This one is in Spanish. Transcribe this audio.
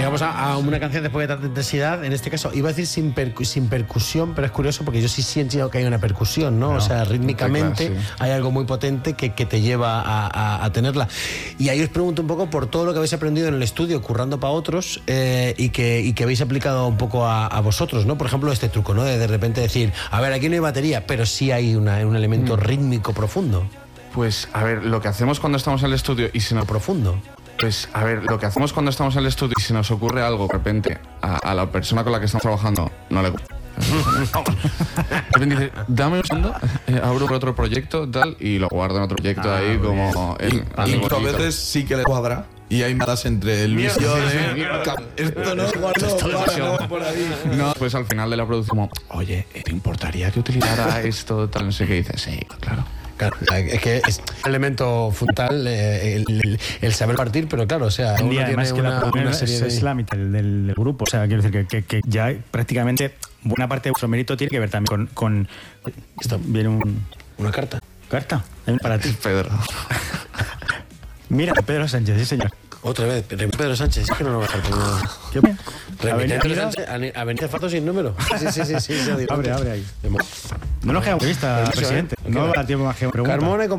vamos a una canción después de tanta intensidad. En este caso, iba a decir sin percusión, pero es curioso porque yo sí siento que hay una percusión, ¿no? O sea, rítmicamente sí. hay algo muy potente que te lleva a tenerla. Y ahí os pregunto un poco por todo lo que habéis aprendido en el estudio, currando para otros, y que habéis aplicado un poco a vosotros, ¿no? Por ejemplo, este truco, ¿no? De repente decir, a ver, aquí no hay batería, pero sí hay un elemento rítmico profundo. Pues, a ver, lo que hacemos cuando estamos en el estudio y se nos... Profundo. Pues, a ver, lo que hacemos cuando estamos en el estudio y se nos ocurre algo, de repente, a la persona con la que estamos trabajando no le gusta. De repente dice, dame un segundo, abro otro proyecto, tal, y lo guardo en otro proyecto ahí como... Incluso a veces sí que le cuadra. Y hay malas entre el vicio de... Esto no guardo para por ahí. No, pues al final de la producción, como, oye, ¿te importaría que utilizara esto, tal, no sé qué? Y dices, sí, claro. Claro, es que es un elemento fundamental el saber partir, pero claro, o sea, uno además tiene que la producción una serie es la mitad del grupo, o sea, quiero decir que ya prácticamente buena parte de vuestro mérito tiene que ver también con esto. Viene una carta. ¿Carta? Para ti. Pedro. Mira, Pedro Sánchez, sí señor. Otra vez, Pedro Sánchez, es que no lo va a dejar por nada. ¿Qué? Avenida Fato sin número. Sí. Abre ahí. No nos quedamos de vista, presidente. No va a tiempo más que pregunta. Carmona y